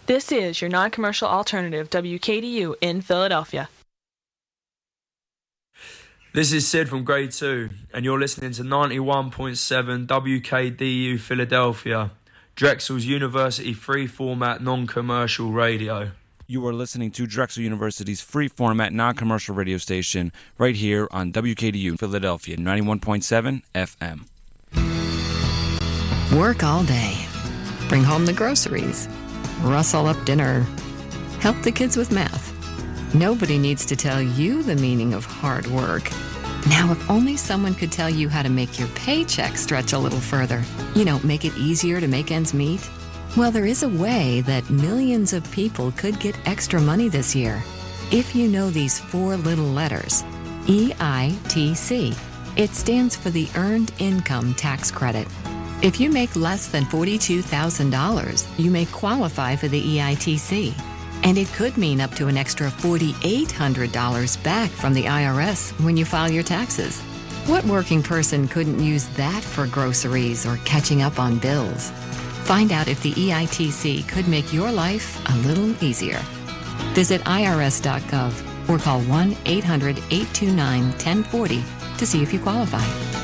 This is your non-commercial alternative, WKDU in Philadelphia. This is Sid from Grade 2, and you're listening to 91.7 WKDU Philadelphia, Drexel's University free-format non-commercial radio. You are listening to Drexel University's free-format non-commercial radio station right here on WKDU Philadelphia, 91.7 FM. Work all day. Bring home the groceries. Rustle up dinner. Help the kids with math. Nobody needs to tell you the meaning of hard work. Now, if only someone could tell you how to make your paycheck stretch a little further. Make it easier to make ends meet. Well, there is a way that millions of people could get extra money this year. If you know these 4 little letters, EITC. It stands for the Earned Income Tax Credit. If you make less than $42,000, you may qualify for the EITC. And it could mean up to an extra $4,800 back from the IRS when you file your taxes. What working person couldn't use that for groceries or catching up on bills? Find out if the EITC could make your life a little easier. Visit irs.gov or call 1-800-829-1040 to see if you qualify.